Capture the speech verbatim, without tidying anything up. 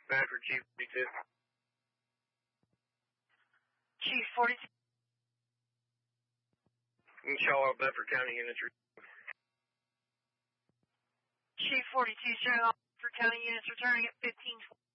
Bedford, Chief forty-two. Chief forty-two. Charlotte, Bedford County units. Chief forty-two, showing all Bedford County units returning at fifteen twenty.